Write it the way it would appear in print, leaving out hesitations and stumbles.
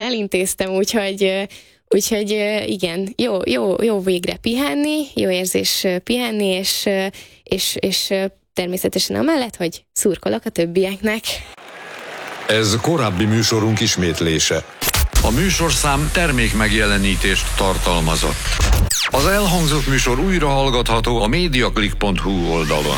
elintéztem, úgyhogy igen, jó végre pihenni, jó érzés pihenni, és természetesen amellett, hogy szurkolok a többieknek. Ez korábbi műsorunk ismétlése. A műsorszám termékmegjelenítést tartalmazott. Az elhangzott műsor újra hallgatható a mediaclick.hu oldalon.